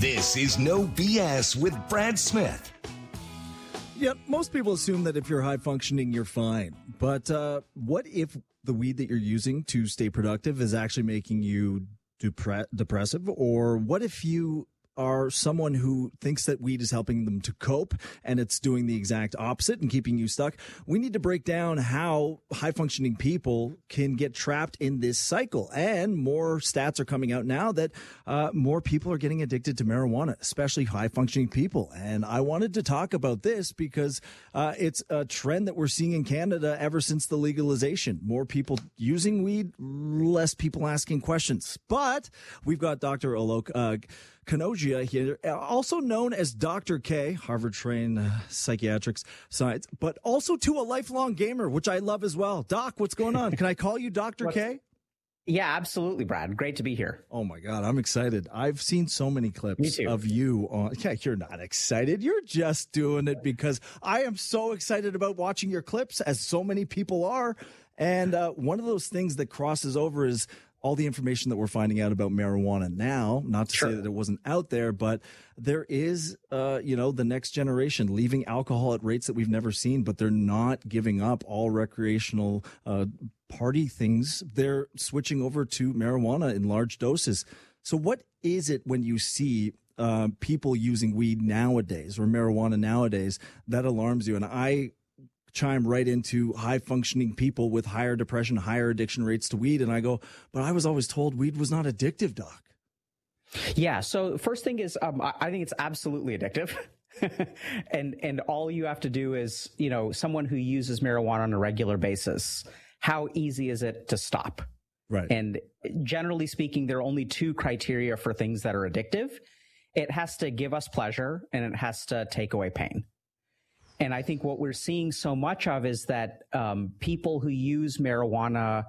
This is No BS with Brad Smith. Yeah, most people assume that if you're high functioning, you're fine. But what if the weed that you're using to stay productive is actually making you depressive? Or what if you are someone who thinks that weed is helping them to cope and it's doing the exact opposite and keeping you stuck? We need to break down how high functioning people can get trapped in this cycle. And more stats are coming out now that more people are getting addicted to marijuana, especially high functioning people. And I wanted to talk about this because it's a trend that we're seeing in Canada ever since the legalization. More people using weed, less people asking questions. But we've got Dr. Alok Kanogia here, also known as Dr. K, Harvard-trained psychiatric science, but also to a lifelong gamer, which I love as well. Doc, what's going on? Can I call you Dr. K? Yeah, absolutely, Brad. Great to be here. Oh my God, I'm excited. I've seen so many clips of you on. Yeah, you're not excited. You're just doing it because I am so excited about watching your clips, as so many people are. And one of those things that crosses over is all the information that we're finding out about marijuana now. Not to say that it wasn't out there, but there is, the next generation leaving alcohol at rates that we've never seen, but they're not giving up all recreational party things. They're switching over to marijuana in large doses. So what is it when you see people using weed nowadays or marijuana nowadays that alarms you? And I chime right into high functioning people with higher depression, higher addiction rates to weed. And I go, but I was always told weed was not addictive, Doc. Yeah. So first thing is, I think it's absolutely addictive. and all you have to do is, someone who uses marijuana on a regular basis, how easy is it to stop? Right. And generally speaking, there are only two criteria for things that are addictive. It has to give us pleasure and it has to take away pain. And I think what we're seeing so much of is that people who use marijuana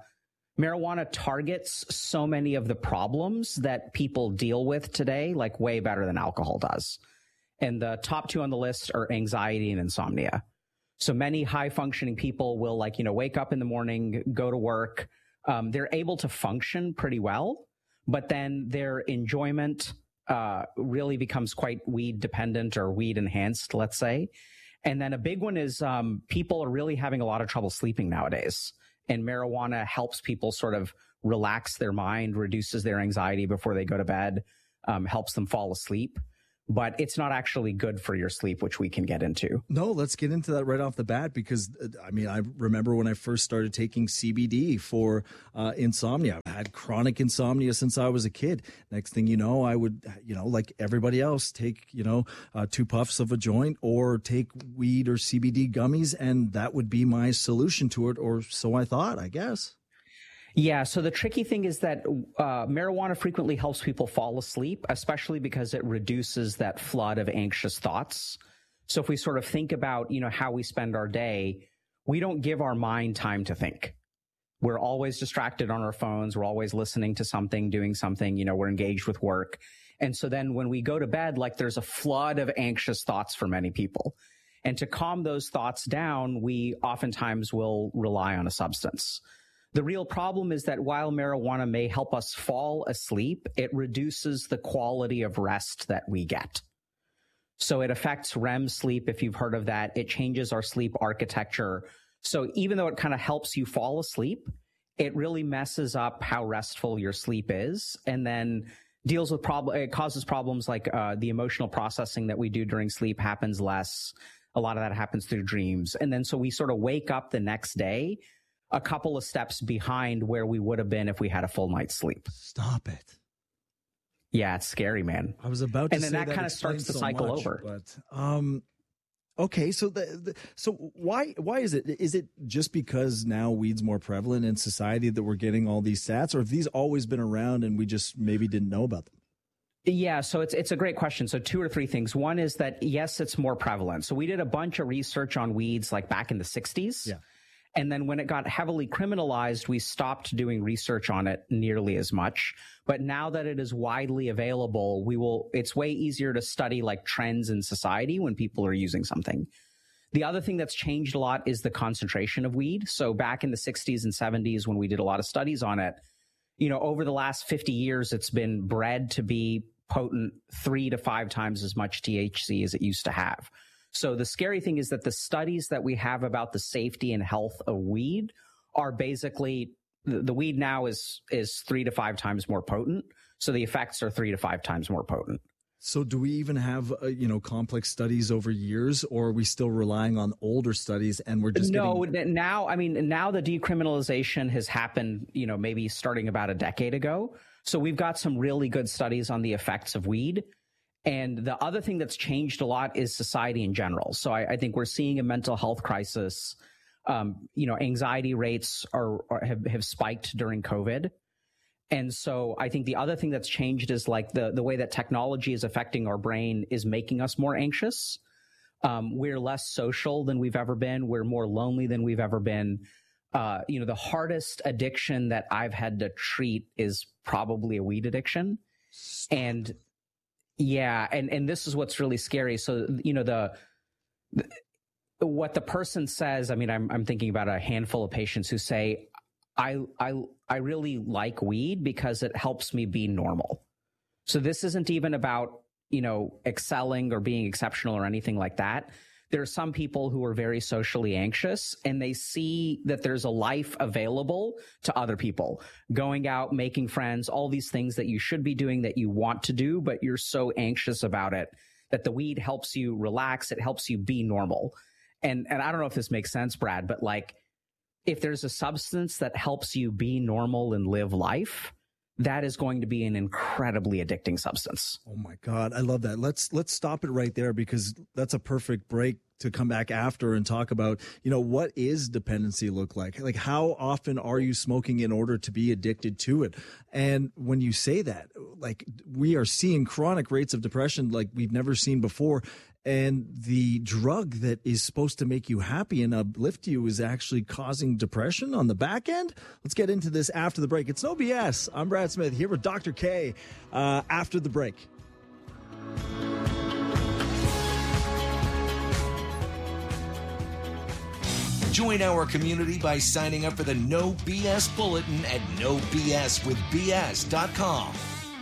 targets so many of the problems that people deal with today, like way better than alcohol does. And the top two on the list are anxiety and insomnia. So many high functioning people will wake up in the morning, go to work. They're able to function pretty well, but then their enjoyment really becomes quite weed dependent or weed enhanced, let's say. And then a big one is people are really having a lot of trouble sleeping nowadays. And marijuana helps people sort of relax their mind, reduces their anxiety before they go to bed, helps them fall asleep. But it's not actually good for your sleep, which we can get into. No, let's get into that right off the bat, because I remember when I first started taking CBD for insomnia. I've had chronic insomnia since I was a kid. Next thing you know, I would, like everybody else, take, 2 puffs of a joint or take weed or CBD gummies, and that would be my solution to it, or so I thought, I guess. Yeah. So the tricky thing is that marijuana frequently helps people fall asleep, especially because it reduces that flood of anxious thoughts. So if we sort of think about, how we spend our day, we don't give our mind time to think. We're always distracted on our phones. We're always listening to something, doing something, we're engaged with work. And so then when we go to bed, there's a flood of anxious thoughts for many people. And to calm those thoughts down, we oftentimes will rely on a substance. The real problem is that while marijuana may help us fall asleep, it reduces the quality of rest that we get. So it affects REM sleep, if you've heard of that. It changes our sleep architecture. So even though it kind of helps you fall asleep, it really messes up how restful your sleep is, and then deals with it causes problems like the emotional processing that we do during sleep happens less. A lot of that happens through dreams. And then so we sort of wake up the next day a couple of steps behind where we would have been if we had a full night's sleep. Stop it. Yeah, it's scary, man. I was about to say that kind of starts the cycle over. But okay, so so why is it? Is it just because now weed's more prevalent in society that we're getting all these stats, or have these always been around and we just maybe didn't know about them? Yeah, so it's a great question. So 2 or 3 things. One is that yes, it's more prevalent. So we did a bunch of research on weeds back in the 60s. Yeah. And then when it got heavily criminalized, we stopped doing research on it nearly as much. But now that it is widely available, it's way easier to study trends in society when people are using something. The other thing that's changed a lot is the concentration of weed. So back in the 60s and 70s, when we did a lot of studies on it, over the last 50 years, it's been bred to be potent 3 to 5 times as much THC as it used to have. So the scary thing is that the studies that we have about the safety and health of weed are basically, the weed now is 3 to 5 times more potent. So the effects are 3 to 5 times more potent. So do we even have, complex studies over years, or are we still relying on older studies and we're just now the decriminalization has happened, maybe starting about a decade ago. So we've got some really good studies on the effects of weed. And the other thing that's changed a lot is society in general. So I think we're seeing a mental health crisis. Anxiety rates have spiked during COVID. And so I think the other thing that's changed is like the way that technology is affecting our brain is making us more anxious. We're less social than we've ever been. We're more lonely than we've ever been. The hardest addiction that I've had to treat is probably a weed addiction. And yeah, and this is what's really scary. So, what the person says, I'm thinking about a handful of patients who say, I really like weed because it helps me be normal. So this isn't even about, excelling or being exceptional or anything like that. There are some people who are very socially anxious and they see that there's a life available to other people, going out, making friends, all these things that you should be doing that you want to do, but you're so anxious about it that the weed helps you relax. It helps you be normal. And I don't know if this makes sense, Brad, but like, if there's a substance that helps you be normal and live life, that is going to be an incredibly addicting substance. Oh my God. I love that. Let's stop it right there, because that's a perfect break to come back after and talk about, what is dependency look like? Like, how often are you smoking in order to be addicted to it? And when you say that, like, we are seeing chronic rates of depression like we've never seen before. And the drug that is supposed to make you happy and uplift you is actually causing depression on the back end. Let's get into this after the break. It's No BS. I'm Brad Smith here with Dr. K after the break. Join our community by signing up for the No BS Bulletin at NoBSWithBS.com.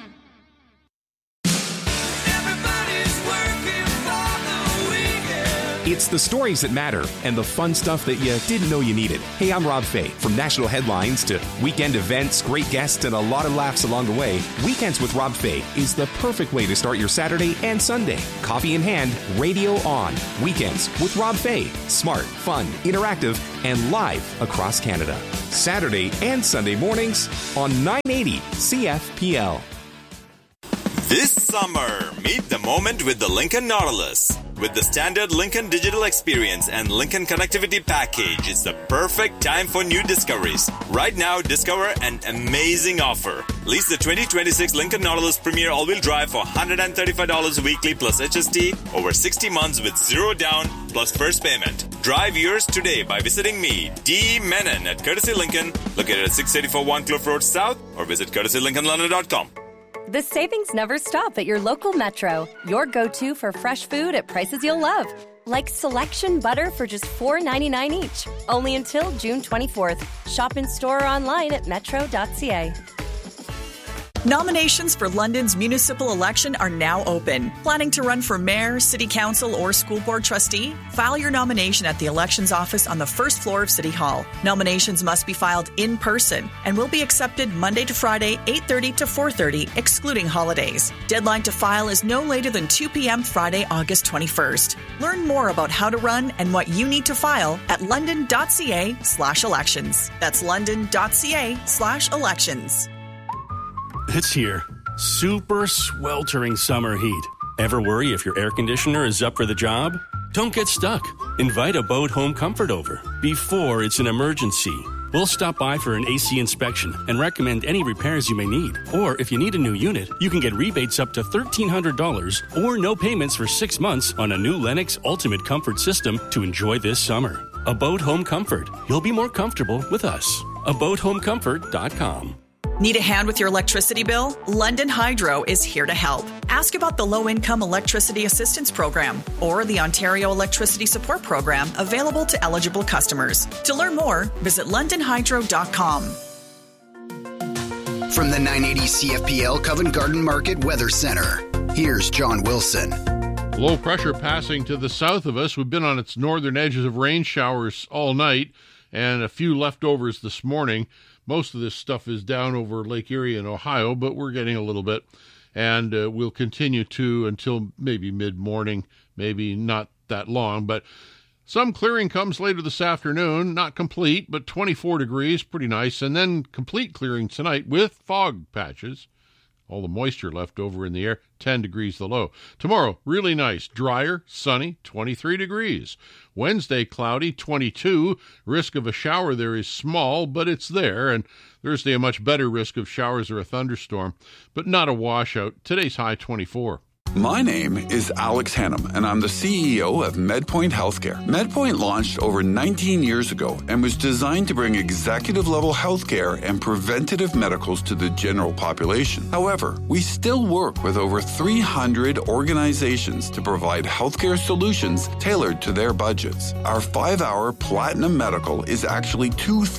It's the stories that matter and the fun stuff that you didn't know you needed. Hey, I'm Rob Fay. From national headlines to weekend events, great guests, and a lot of laughs along the way, Weekends with Rob Fay is the perfect way to start your Saturday and Sunday. Coffee in hand, radio on. Weekends with Rob Fay. Smart, fun, interactive, and live across Canada. Saturday and Sunday mornings on 980 CFPL. This summer, meet the moment with the Lincoln Nautilus. With the standard Lincoln Digital Experience and Lincoln Connectivity Package, it's the perfect time for new discoveries. Right now, discover an amazing offer. Lease the 2026 Lincoln Nautilus Premier All-Wheel Drive for $135 weekly plus HST over 60 months with zero down plus first payment. Drive yours today by visiting me, D. Menon, at Courtesy Lincoln, located at 684 Warncliffe Road South, or visit courtesylincolnlondon.com. The savings never stop at your local Metro. Your go-to for fresh food at prices you'll love. Like selection butter for just $4.99 each. Only until June 24th. Shop in store or online at metro.ca. Nominations for London's municipal election are now open. Planning to run for mayor, city council, or school board trustee? File your nomination at the elections office on the first floor of City Hall. Nominations must be filed in person and will be accepted Monday to Friday, 8:30 to 4:30, excluding holidays. Deadline to file is no later than 2 p.m. Friday, August 21st. Learn more about how to run and what you need to file at london.ca/elections. That's london.ca/elections. It's here. Super sweltering summer heat. Ever worry if your air conditioner is up for the job? Don't get stuck. Invite Abode Home Comfort over before it's an emergency. We'll stop by for an AC inspection and recommend any repairs you may need. Or if you need a new unit, you can get rebates up to $1,300 or no payments for 6 months on a new Lennox Ultimate Comfort system to enjoy this summer. Abode Home Comfort. You'll be more comfortable with us. AbodeHomeComfort.com. Need a hand with your electricity bill? London Hydro is here to help. Ask about the Low-Income Electricity Assistance Program or the Ontario Electricity Support Program available to eligible customers. To learn more, visit londonhydro.com. From the 980 CFPL Covent Garden Market Weather Center, here's John Wilson. Low pressure passing to the south of us. We've been on its northern edges of rain showers all night and a few leftovers this morning. Most of this stuff is down over Lake Erie in Ohio, but we're getting a little bit. And we'll continue to until maybe mid-morning, maybe not that long. But some clearing comes later this afternoon, not complete, but 24 degrees, pretty nice. And then complete clearing tonight with fog patches. All the moisture left over in the air, 10 degrees the low. Tomorrow, really nice, drier, sunny, 23 degrees. Wednesday, cloudy, 22. Risk of a shower there is small, but it's there. And Thursday, a much better risk of showers or a thunderstorm, but not a washout. Today's high, 24. My name is Alex Hannum, and I'm the CEO of MedPoint Healthcare. MedPoint launched over 19 years ago and was designed to bring executive-level healthcare and preventative medicals to the general population. However, we still work with over 300 organizations to provide healthcare solutions tailored to their budgets. Our 5-hour Platinum Medical is actually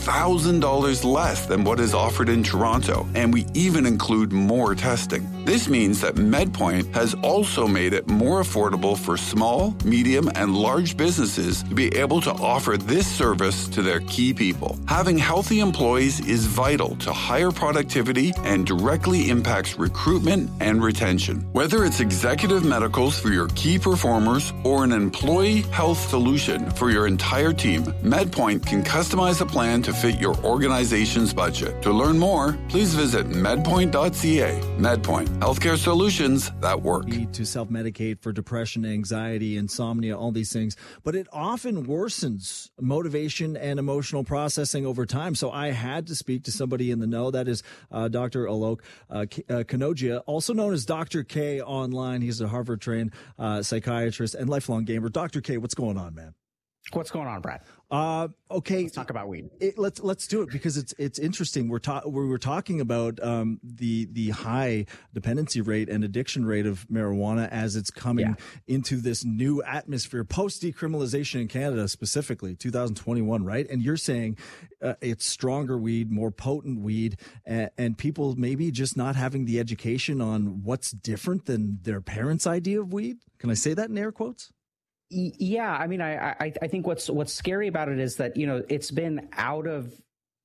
$2,000 less than what is offered in Toronto, and we even include more testing. This means that MedPoint has also made it more affordable for small, medium, and large businesses to be able to offer this service to their key people. Having healthy employees is vital to higher productivity and directly impacts recruitment and retention. Whether it's executive medicals for your key performers or an employee health solution for your entire team, MedPoint can customize a plan to fit your organization's budget. To learn more, please visit medpoint.ca. MedPoint, healthcare solutions that work. To self-medicate for depression, anxiety, insomnia, all these things, but it often worsens motivation and emotional processing over time. So I had to speak to somebody in the know. That is Dr. Alok Kanodia, also known as Dr. K online. He's a Harvard-trained psychiatrist and lifelong gamer. Dr. K, what's going on, man? What's going on, Brad? Okay, let's talk about weed. Let's do it because it's interesting. We were talking about the high dependency rate and addiction rate of marijuana as it's coming into this new atmosphere post decriminalization in Canada, specifically 2021, right? And you're saying it's stronger weed, more potent weed, and people maybe just not having the education on what's different than their parents' idea of weed. Can I say that in air quotes? Yeah, I mean, I think what's scary about it is that, you know, it's been out of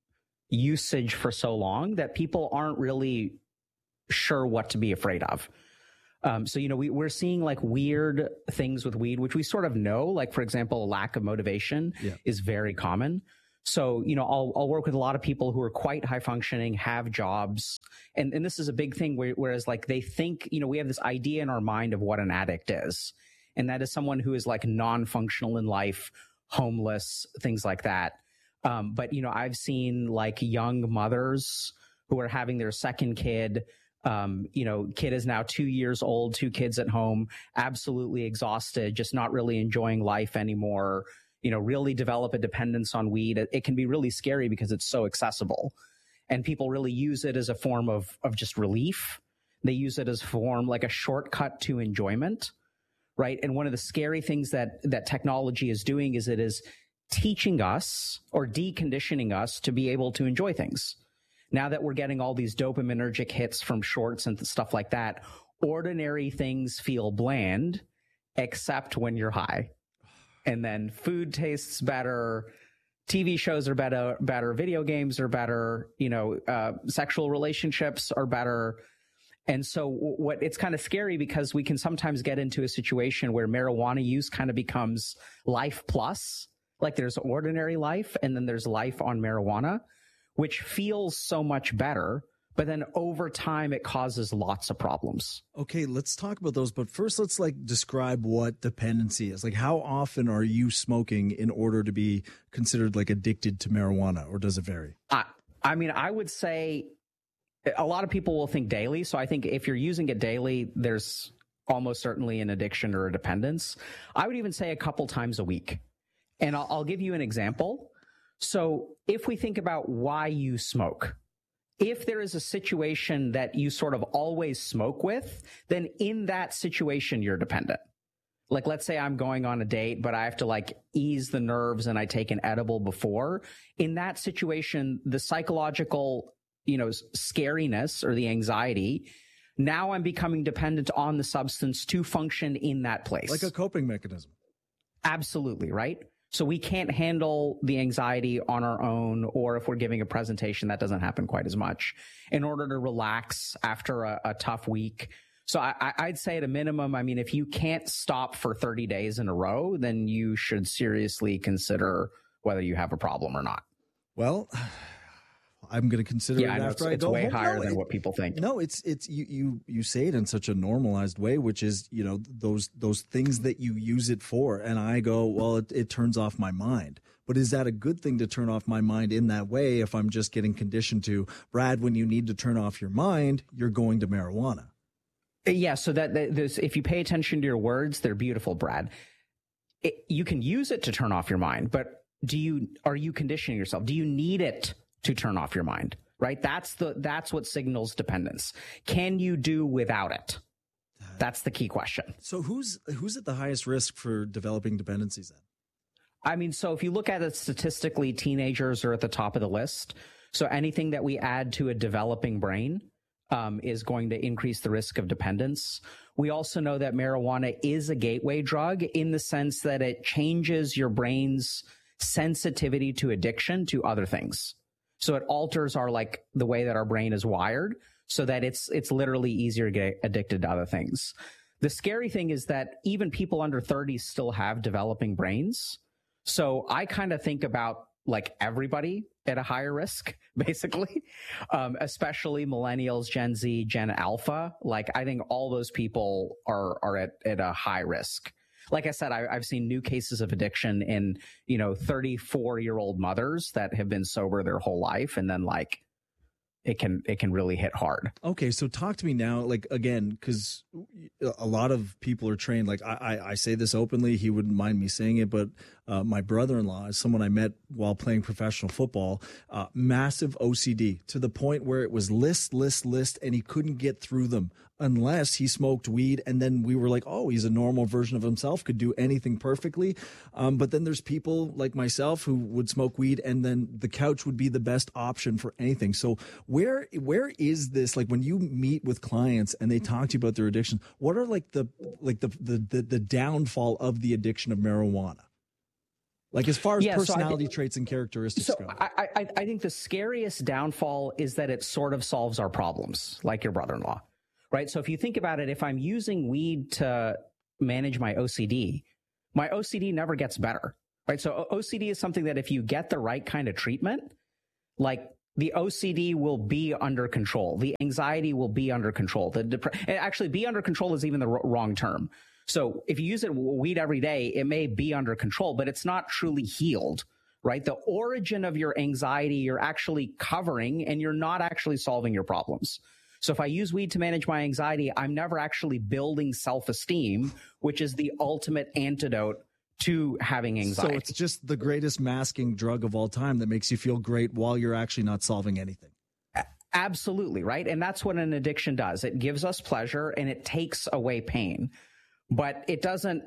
usage for so long that people aren't really sure what to be afraid of. So, you know, we're seeing like weird things with weed, which we sort of know, like, for example, a lack of motivation is very common. So, you know, I'll work with a lot of people who are quite high functioning, have jobs. And this is a big thing whereas like they think, you know, we have this idea in our mind of what an addict is. And that is someone who is like non-functional in life, homeless, things like that. But, you know, I've seen like young mothers who are having their second kid. You know, kid is now 2 years old, 2 kids at home, absolutely exhausted, just not really enjoying life anymore. You know, really develop a dependence on weed. It can be really scary because it's so accessible. And people really use it as a form of just relief. They use it as form, like a shortcut to enjoyment. Right. And one of the scary things that technology is doing is it is teaching us or deconditioning us to be able to enjoy things. Now that we're getting all these dopaminergic hits from shorts and stuff like that, ordinary things feel bland, except when you're high. And then food tastes better. TV shows are better. Video games are better. You know, sexual relationships are better. And so it's kind of scary because we can sometimes get into a situation where marijuana use kind of becomes life plus, like there's ordinary life and then there's life on marijuana, which feels so much better. But then over time, it causes lots of problems. Okay, let's talk about those. But first, let's like describe what dependency is. Like, how often are you smoking in order to be considered like addicted to marijuana, or does it vary? I mean, I would say a lot of people will think daily. So I think if you're using it daily, there's almost certainly an addiction or a dependence. I would even say a couple times a week. And I'll give you an example. So if we think about why you smoke, if there is a situation that you sort of always smoke with, then in that situation, you're dependent. Like, let's say I'm going on a date, but I have to like ease the nerves and I take an edible before. In that situation, the psychological scariness or the anxiety, now I'm becoming dependent on the substance to function in that place. Like a coping mechanism. Absolutely, right? So we can't handle the anxiety on our own, or if we're giving a presentation, that doesn't happen quite as much, in order to relax after a tough week. So I'd say at a minimum, I mean, if you can't stop for 30 days in a row, then you should seriously consider whether you have a problem or not. Well, I'm going to consider it after I go home. It's way higher than what people think. No, it's you say it in such a normalized way, which is, those things that you use it for. And I go, well, it turns off my mind. But is that a good thing to turn off my mind in that way if I'm just getting conditioned to, Brad, when you need to turn off your mind, you're going to marijuana? Yeah, so that if you pay attention to your words, they're beautiful, Brad. You can use it to turn off your mind, but are you conditioning yourself? Do you need it to turn off your mind? Right? That's what signals dependence. Can you do without it? That's the key question. So who's at the highest risk for developing dependencies then? I mean, so if you look at it statistically, teenagers are at the top of the list. So anything that we add to a developing brain is going to increase the risk of dependence. We also know that marijuana is a gateway drug in the sense that it changes your brain's sensitivity to addiction to other things. So it alters the way that our brain is wired so that it's literally easier to get addicted to other things. The scary thing is that even people under 30 still have developing brains. So I kind of think about everybody at a higher risk, basically, especially millennials, Gen Z, Gen Alpha. I think all those people are at a high risk. Like I said, I've seen new cases of addiction in, 34-year-old mothers that have been sober their whole life. And then it can really hit hard. Okay. So talk to me now, again, because a lot of people are trained. I say this openly, he wouldn't mind me saying it, but my brother-in-law is someone I met while playing professional football, massive OCD to the point where it was list, and he couldn't get through them unless he smoked weed. And then we were like, oh, he's a normal version of himself, could do anything perfectly. But then there's people like myself who would smoke weed and then the couch would be the best option for anything. So where is this, when you meet with clients and they talk to you about their addiction, what are the downfall of the addiction of marijuana? As far as personality traits and characteristics go. I think the scariest downfall is that it sort of solves our problems, like your brother-in-law, right? So if you think about it, if I'm using weed to manage my OCD never gets better, right? So OCD is something that if you get the right kind of treatment, the OCD will be under control. The anxiety will be under control. Actually, be under control is even the wrong term. So if you use weed every day, it may be under control, but it's not truly healed, right? The origin of your anxiety, you're actually covering and you're not actually solving your problems. So if I use weed to manage my anxiety, I'm never actually building self-esteem, which is the ultimate antidote to having anxiety. So it's just the greatest masking drug of all time that makes you feel great while you're actually not solving anything. Absolutely, right? And that's what an addiction does. It gives us pleasure and it takes away pain. But it doesn't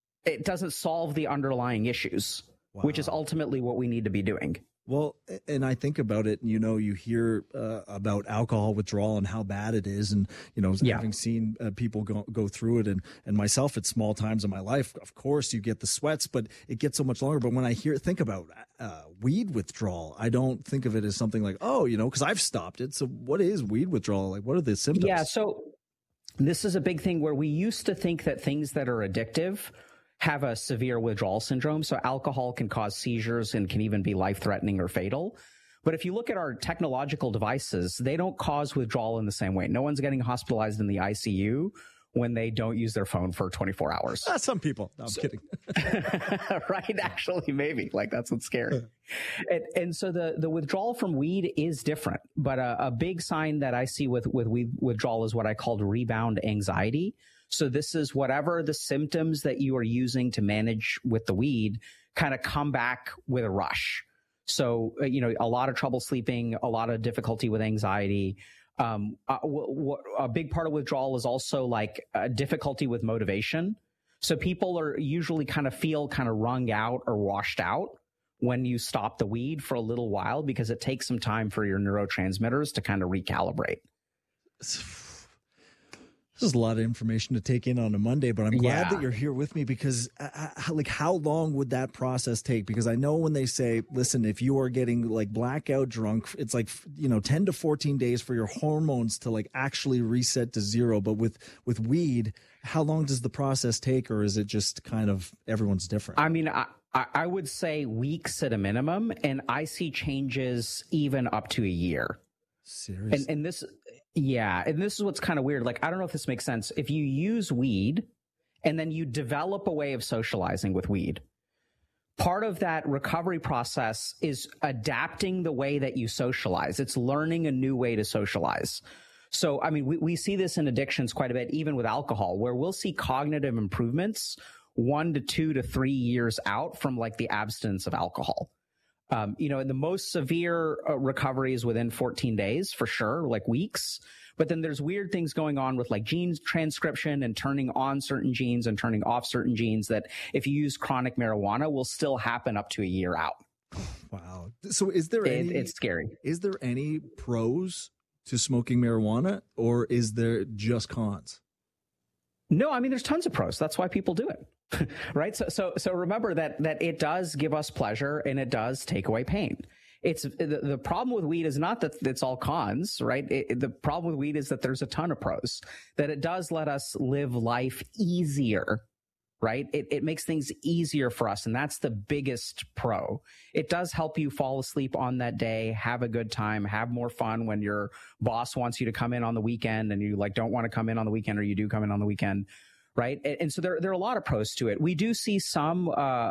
solve the underlying issues, which is ultimately what we need to be doing. Well, and I think about it, you hear about alcohol withdrawal and how bad it is. And, having seen people go through it and myself at small times in my life, of course, you get the sweats, but it gets so much longer. But when I think about weed withdrawal, I don't think of it as something because I've stopped it. So what is weed withdrawal? What are the symptoms? Yeah, so this is a big thing where we used to think that things that are addictive have a severe withdrawal syndrome. So alcohol can cause seizures and can even be life-threatening or fatal. But if you look at our technological devices, they don't cause withdrawal in the same way. No one's getting hospitalized in the ICU when they don't use their phone for 24 hours. Some people. No, I'm kidding. Right? Actually, maybe. That's what's scary. And so the withdrawal from weed is different. But a big sign that I see with weed withdrawal is what I called rebound anxiety. So this is whatever the symptoms that you are using to manage with the weed kind of come back with a rush. So, a lot of trouble sleeping, a lot of difficulty with anxiety. A big part of withdrawal is also difficulty with motivation. So people are usually feel wrung out or washed out when you stop the weed for a little while, because it takes some time for your neurotransmitters to kind of recalibrate. This is a lot of information to take in on a Monday, but I'm glad that you're here with me because, like, how long would that process take? Because I know when they say, listen, if you are getting like blackout drunk, it's like, 10 to 14 days for your hormones to like actually reset to zero. But with weed, how long does the process take, or is it just kind of everyone's different? I mean, I would say weeks at a minimum, and I see changes even up to a year. Seriously? And this, and this is what's kind of weird. Like, I don't know if this makes sense. If you use weed and then you develop a way of socializing with weed, part of that recovery process is adapting the way that you socialize. It's learning a new way to socialize. So, I mean, we see this in addictions quite a bit, even with alcohol, where we'll see cognitive improvements 1 to 2 to 3 years out from like the abstinence of alcohol. And the most severe recovery is within 14 days for sure, like weeks. But then there's weird things going on with like gene transcription and turning on certain genes and turning off certain genes that if you use chronic marijuana will still happen up to a year out. Wow. So is there it's scary. Is there any pros to smoking marijuana, or is there just cons? No, I mean, there's tons of pros. That's why people do it. Right. So remember that it does give us pleasure and it does take away pain. It's the problem with weed is not that it's all cons, right? The problem with weed is that there's a ton of pros, that it does let us live life easier, right? It makes things easier for us. And that's the biggest pro. It does help you fall asleep on that day, have a good time, have more fun when your boss wants you to come in on the weekend and you like don't want to come in on the weekend, or you do come in on the weekend. Right. And so there are a lot of pros to it. We do see some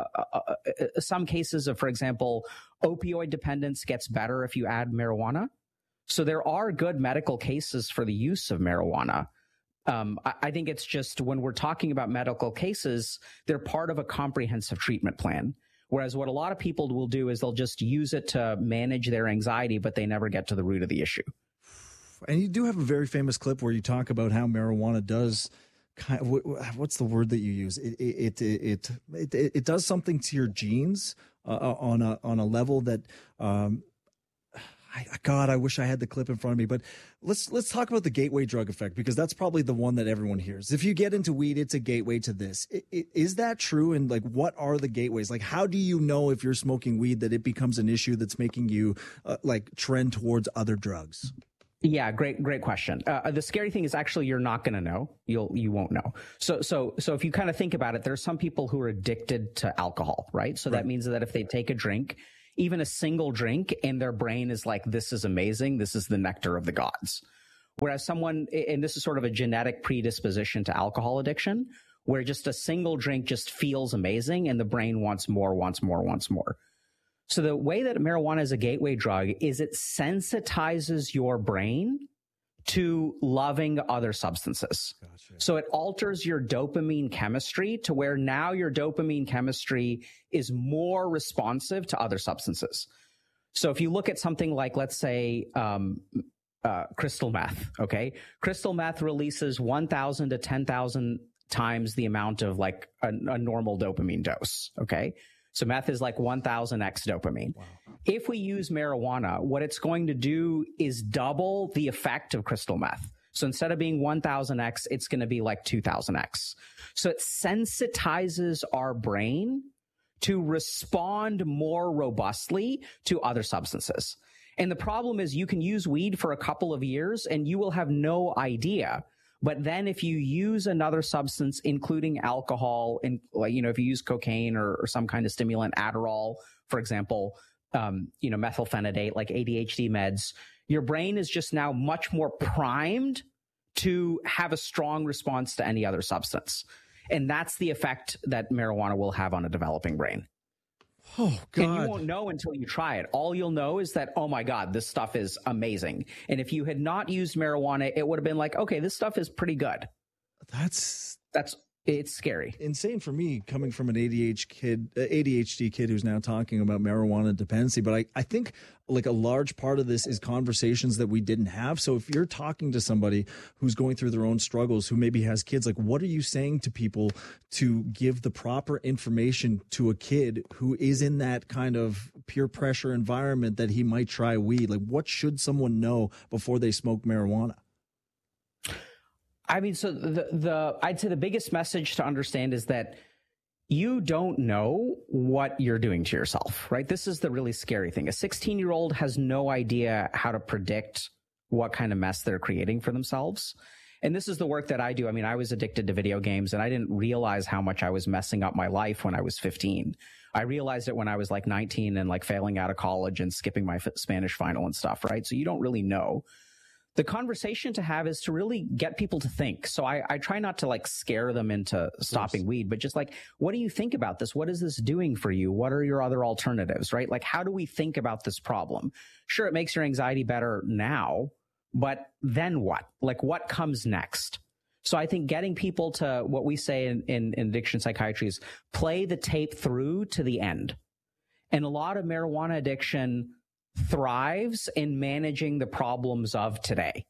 cases of, for example, opioid dependence gets better if you add marijuana. So there are good medical cases for the use of marijuana. I think it's just when we're talking about medical cases, they're part of a comprehensive treatment plan. Whereas what a lot of people will do is they'll just use it to manage their anxiety, but they never get to the root of the issue. And you do have a very famous clip where you talk about how marijuana does what's the word that you use? It does something to your genes on a level that I wish I had the clip in front of me. But let's talk about the gateway drug effect, because that's probably the one that everyone hears. If you get into weed, it's a gateway to this. Is that true? And like, what are the gateways? Like, how do you know if you're smoking weed that it becomes an issue that's making you like trend towards other drugs? Yeah, great question. The scary thing is actually you're not going to know. You won't know. So if you kind of think about it, there's some people who are addicted to alcohol, right? So that means that if they take a drink, even a single drink, and their brain is like, this is amazing, this is the nectar of the gods. Whereas someone, and this is sort of a genetic predisposition to alcohol addiction, where just a single drink just feels amazing and the brain wants more, wants more, wants more. So the way that marijuana is a gateway drug is it sensitizes your brain to loving other substances. Gotcha. So it alters your dopamine chemistry to where now your dopamine chemistry is more responsive to other substances. So if you look at something like, let's say, crystal meth, okay? Crystal meth releases 1,000 to 10,000 times the amount of like a normal dopamine dose, okay? So meth is like 1000x dopamine. Wow. If we use marijuana, what it's going to do is double the effect of crystal meth. So instead of being 1000x, it's going to be like 2000x. So it sensitizes our brain to respond more robustly to other substances. And the problem is you can use weed for a couple of years and you will have no idea. But then if you use another substance, including alcohol, and like, if you use cocaine or some kind of stimulant, Adderall, for example, methylphenidate, like ADHD meds, your brain is just now much more primed to have a strong response to any other substance. And that's the effect that marijuana will have on a developing brain. Oh, God. And you won't know until you try it. All you'll know is that, oh my God, this stuff is amazing. And if you had not used marijuana, it would have been like, okay, this stuff is pretty good. That's It's scary. Insane for me coming from an ADHD kid who's now talking about marijuana dependency. But I think like a large part of this is conversations that we didn't have. So if you're talking to somebody who's going through their own struggles, who maybe has kids, like what are you saying to people to give the proper information to a kid who is in that kind of peer pressure environment that he might try weed? Like what should someone know before they smoke marijuana? I mean, so I'd say the biggest message to understand is that you don't know what you're doing to yourself, right? This is the really scary thing. A 16-year-old has no idea how to predict what kind of mess they're creating for themselves. And this is the work that I do. I mean, I was addicted to video games and I didn't realize how much I was messing up my life when I was 15. I realized it when I was like 19 and like failing out of college and skipping my Spanish final and stuff, right? So you don't really know. The conversation to have is to really get people to think. So I try not to like scare them into stopping weed, but just like, what do you think about this? What is this doing for you? What are your other alternatives, right? Like, how do we think about this problem? Sure, it makes your anxiety better now, but then what? Like, what comes next? So I think getting people to what we say in addiction psychiatry is play the tape through to the end. And a lot of marijuana addiction thrives in managing the problems of today.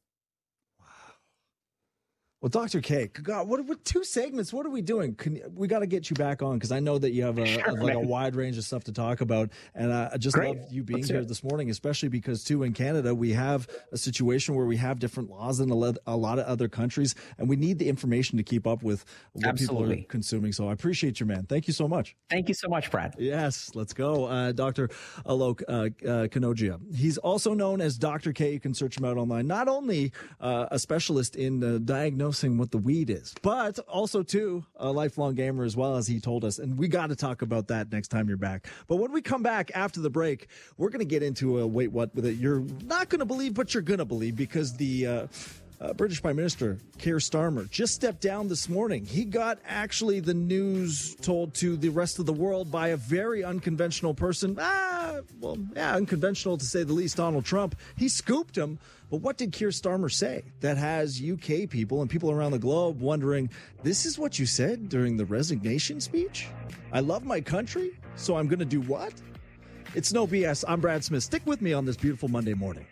Well, Dr. K, God, what 2 segments? What are we doing? We got to get you back on because I know that you have a wide range of stuff to talk about, and I just love you being here this morning, especially because too in Canada we have a situation where we have different laws than a lot of other countries, and we need the information to keep up with what people are consuming. So I appreciate you, man. Thank you so much. Thank you so much, Brad. Yes, let's go, Dr. Alok Kanogia. He's also known as Dr. K. You can search him out online. Not only a specialist in diagnosing what the weed is, but also too a lifelong gamer as well, as he told us, and we got to talk about that next time you're back. But when we come back after the break, we're going to get into a wait what that you're not going to believe, but you're going to believe, because the British Prime Minister Keir Starmer just stepped down this morning. He got actually the news told to the rest of the world by a very unconventional person. Unconventional to say the least, Donald Trump. He scooped him. But what did Keir Starmer say that has UK people and people around the globe wondering, this is what you said during the resignation speech? I love my country, so I'm going to do what? It's No BS. I'm Brad Smith. Stick with me on this beautiful Monday morning.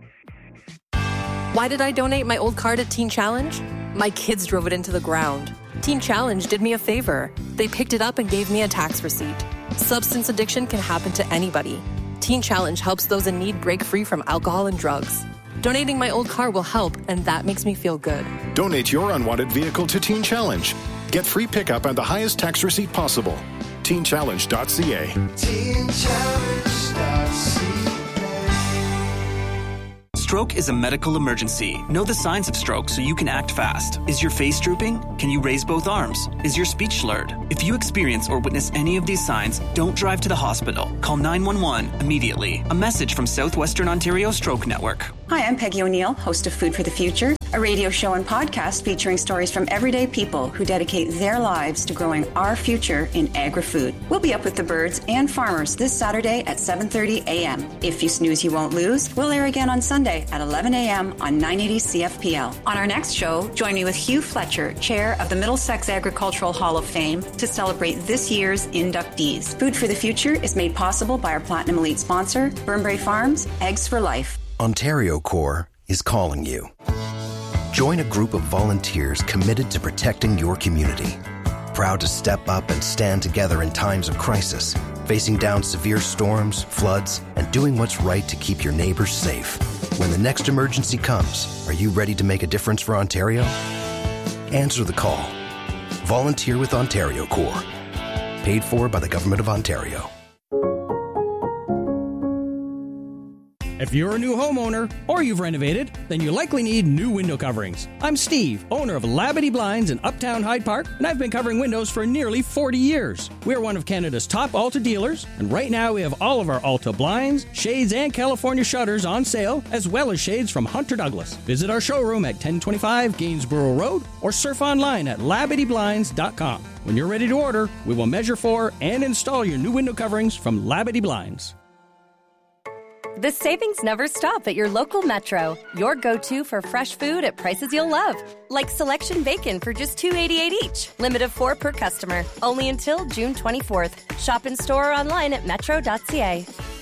Why did I donate my old car to Teen Challenge? My kids drove it into the ground. Teen Challenge did me a favor. They picked it up and gave me a tax receipt. Substance addiction can happen to anybody. Teen Challenge helps those in need break free from alcohol and drugs. Donating my old car will help, and that makes me feel good. Donate your unwanted vehicle to Teen Challenge. Get free pickup and the highest tax receipt possible. TeenChallenge.ca. TeenChallenge.ca. Stroke is a medical emergency. Know the signs of stroke so you can act fast. Is your face drooping? Can you raise both arms? Is your speech slurred? If you experience or witness any of these signs, don't drive to the hospital. Call 911 immediately. A message from Southwestern Ontario Stroke Network. Hi, I'm Peggy O'Neill, host of Food for the Future, a radio show and podcast featuring stories from everyday people who dedicate their lives to growing our future in agri-food. We'll be up with the birds and farmers this Saturday at 7:30 a.m. If you snooze, you won't lose. We'll air again on Sunday at 11 a.m. on 980 CFPL. On our next show, join me with Hugh Fletcher, chair of the Middlesex Agricultural Hall of Fame, to celebrate this year's inductees. Food for the Future is made possible by our Platinum Elite sponsor, Burnbrae Farms, Eggs for Life. Ontario Corps is calling you. Join a group of volunteers committed to protecting your community. Proud to step up and stand together in times of crisis, facing down severe storms, floods, and doing what's right to keep your neighbors safe. When the next emergency comes, are you ready to make a difference for Ontario? Answer the call. Volunteer with Ontario Corps. Paid for by the Government of Ontario. If you're a new homeowner or you've renovated, then you likely need new window coverings. I'm Steve, owner of Labadee Blinds in Uptown Hyde Park, and I've been covering windows for nearly 40 years. We're one of Canada's top Alta dealers, and right now we have all of our Alta blinds, shades, and California shutters on sale, as well as shades from Hunter Douglas. Visit our showroom at 1025 Gainsborough Road or surf online at LabadeeBlinds.com. When you're ready to order, we will measure for and install your new window coverings from Labadee Blinds. The savings never stop at your local Metro. Your go-to for fresh food at prices you'll love. Like selection bacon for just $2.88 each. Limit of 4 per customer. Only until June 24th. Shop in store or online at metro.ca.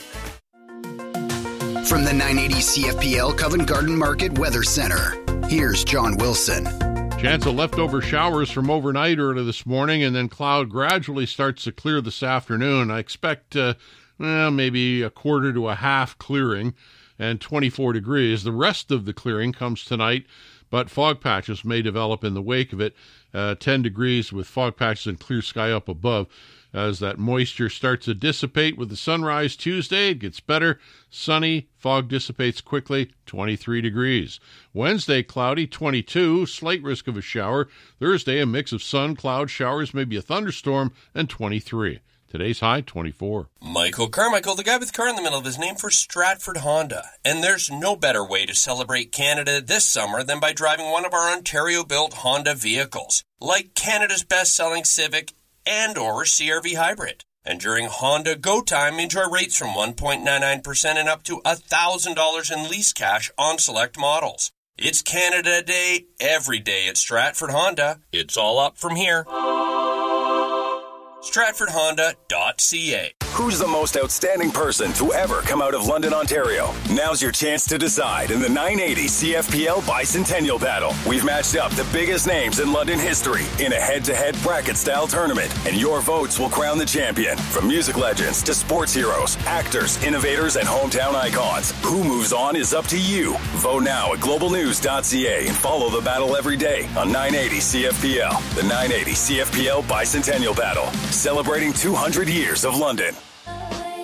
From the 980 CFPL Covent Garden Market Weather Center, here's John Wilson. Chance of leftover showers from overnight early this morning, and then cloud gradually starts to clear this afternoon. I expect maybe a quarter to a half clearing and 24 degrees. The rest of the clearing comes tonight, but fog patches may develop in the wake of it. 10 degrees with fog patches and clear sky up above. As that moisture starts to dissipate with the sunrise Tuesday, it gets better. Sunny, fog dissipates quickly, 23 degrees. Wednesday, cloudy, 22, slight risk of a shower. Thursday, a mix of sun, cloud, showers, maybe a thunderstorm, and 23. Today's high, 24. Michael Carmichael, the guy with car in the middle of his name, for Stratford Honda. And there's no better way to celebrate Canada this summer than by driving one of our Ontario-built Honda vehicles, like Canada's best-selling Civic and or CR-V Hybrid. And during Honda Go Time, enjoy rates from 1.99% and up to $1,000 in lease cash on select models. It's Canada Day every day at Stratford Honda. It's all up from here. StratfordHonda.ca. Who's the most outstanding person to ever come out of London, Ontario? Now's your chance to decide in the 980 CFPL Bicentennial Battle. We've matched up the biggest names in London history in a head-to-head bracket-style tournament, and your votes will crown the champion. From music legends to sports heroes, actors, innovators, and hometown icons, who moves on is up to you. Vote now at globalnews.ca and follow the battle every day on 980 CFPL. The 980 CFPL Bicentennial Battle, celebrating 200 years of London.